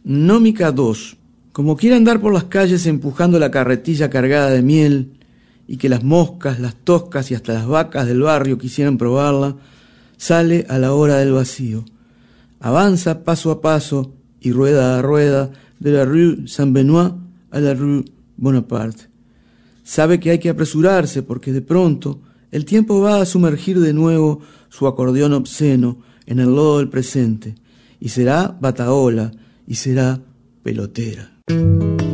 Nómica 2. Como quiere andar por las calles empujando la carretilla cargada de miel, y que las moscas, las toscas y hasta las vacas del barrio quisieran probarla, sale a la hora del vacío. Avanza paso a paso y rueda a rueda de la rue Saint-Benoît a la rue Bonaparte. Sabe que hay que apresurarse porque de pronto el tiempo va a sumergir de nuevo su acordeón obsceno en el lodo del presente, y será batahola y será pelotera.